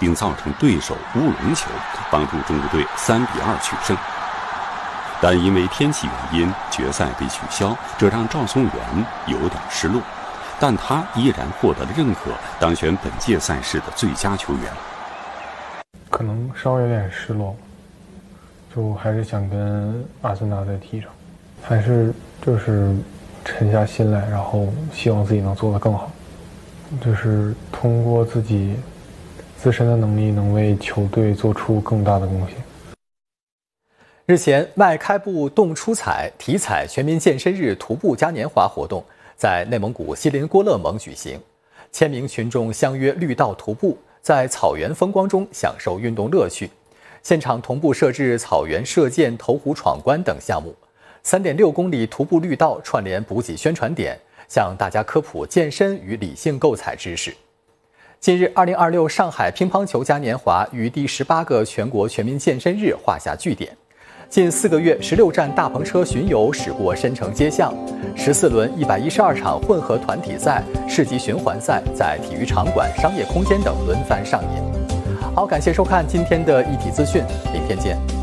并造成对手乌龙球，帮助中国队3-2取胜。但因为天气原因，决赛被取消，这让赵松元有点失落。但他依然获得了认可，当选本届赛事的最佳球员。 可能稍微有点失落，就还是想跟阿森纳再踢上，还是就是沉下心来，然后希望自己能做得更好，就是通过自己自身的能力，能为球队做出更大的贡献。 日前，迈开步动出彩体彩全民健身日徒步嘉年华活动在内蒙古锡林郭勒盟举行，千名群众相约绿道徒步，在草原风光中享受运动乐趣。现场同步设置草原射箭、投壶闯关等项目。3.6公里徒步绿道串联补给宣传点，向大家科普健身与理性购彩知识。近日，2026上海乒乓球嘉年华于第18个全国全民健身日画下句点。近4个月，16站大篷车巡游驶过申城街巷，14轮112场混合团体赛、市级循环赛在体育场馆、商业空间等轮番上演。好，感谢收看今天的一体资讯，明天见。